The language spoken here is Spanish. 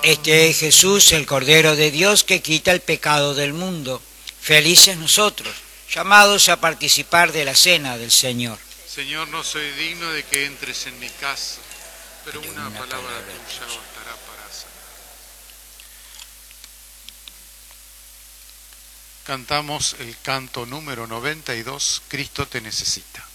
Este es Jesús, el Cordero de Dios, que quita el pecado del mundo. Felices nosotros, llamados a participar de la cena del Señor. Señor, no soy digno de que entres en mi casa, pero una palabra tuya bastará para sanar. Cantamos el canto número 92, Cristo te necesita.